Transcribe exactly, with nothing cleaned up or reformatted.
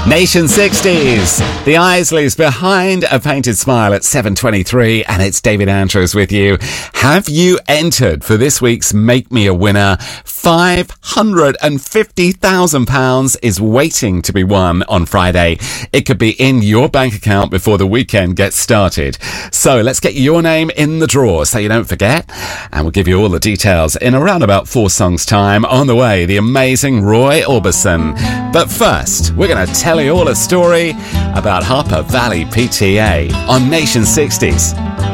Nation sixties, the Isleys behind a painted smile at seven twenty-three, and it's David Andrews with you. Have you entered for this week's Make Me a Winner? five hundred fifty thousand pounds is waiting to be won on Friday. It could be in your bank account before the weekend gets started. So let's get your name in the draw so you don't forget, and we'll give you all the details in around about four songs time. On the way, the amazing Roy Orbison. But first, we're going to tell you all a story about Harper Valley P T A on Nation sixties.